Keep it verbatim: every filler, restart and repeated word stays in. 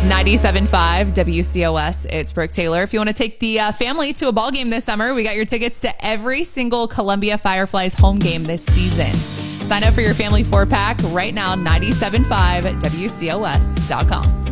ninety-seven point five W C O S. It's Brooke Taylor. If you want to take the uh, family to a ball game this summer, we got your tickets to every single Columbia Fireflies home game this season. Sign up for your family four-pack right now, ninety-seven point five W C O S dot com.